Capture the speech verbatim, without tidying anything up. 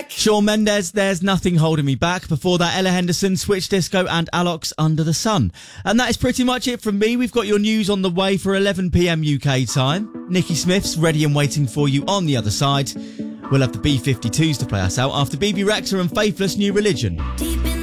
back. Shawn Mendes, There's Nothing Holding Me Back. Before that, Ella Henderson, Switch Disco and Alox, Under the Sun. And that is pretty much it from me. We've got your news on the way for eleven p m U K time. Nikki Smith's ready and waiting for you on the other side. We'll have the B fifty-twos to play us out after B B Rexha and Faithless New Religion. Deep